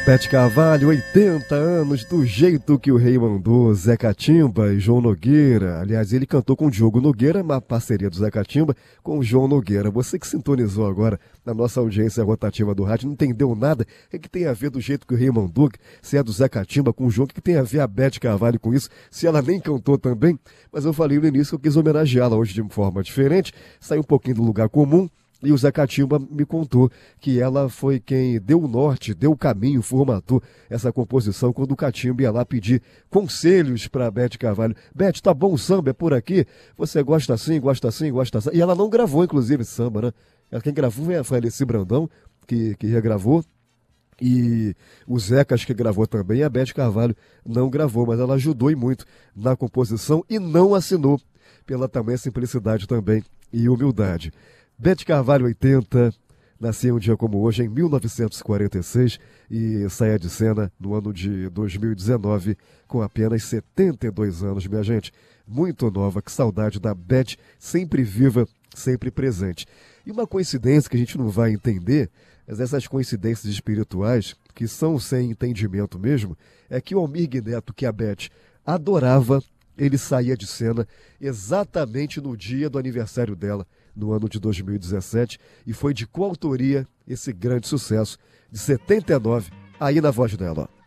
Beth Carvalho, 80 anos, do jeito que o rei mandou. Zé Catimba e João Nogueira. Aliás, ele cantou com o Diogo Nogueira, uma parceria do Zé Catimba com o João Nogueira. Você que sintonizou agora na nossa audiência rotativa do rádio, não entendeu nada? O que tem a ver do jeito que o rei mandou? Se é do Zé Catimba com o João, o que tem a ver a Beth Carvalho com isso? Se ela nem cantou também? Mas eu falei no início que eu quis homenageá-la hoje de forma diferente, sair um pouquinho do lugar comum. E o Zé Catimba me contou que ela foi quem deu o norte, deu o caminho, formatou essa composição quando o Catimba ia lá pedir conselhos para Beth Carvalho. Beth, tá bom o samba, é por aqui? Você gosta assim, gosta assim, gosta assim? E ela não gravou, inclusive, esse samba, né? Quem gravou foi a Alessi Brandão, que regravou. E o Zeca, acho que gravou também, e a Beth Carvalho não gravou, mas ela ajudou e muito na composição e não assinou, pela tamanha simplicidade também e humildade. Beth Carvalho, 80, nasceu um dia como hoje, em 1946, e saía de cena no ano de 2019, com apenas 72 anos, minha gente. Muito nova, que saudade da Beth, sempre viva, sempre presente. E uma coincidência que a gente não vai entender, mas essas coincidências espirituais, que são sem entendimento mesmo, é que o Almir Neto, que a Beth adorava, ele saía de cena exatamente no dia do aniversário dela, no ano de 2017, e foi de coautoria esse grande sucesso de 79, aí na voz dela.